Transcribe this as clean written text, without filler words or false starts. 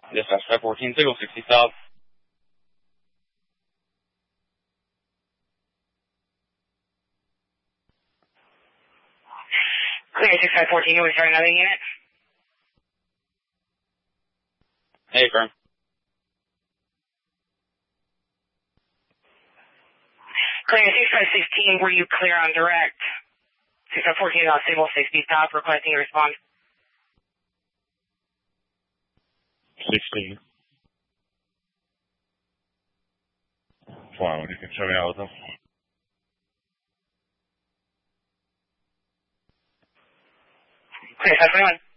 Dispatch 514, signal 60 south. Clear 6514, you want to start another unit? Hey, firm. Clear 6516, were you clear on direct? 6514 on signal 60 south, requesting you respond. 16. Fine, you can show me out with them. Clear 521.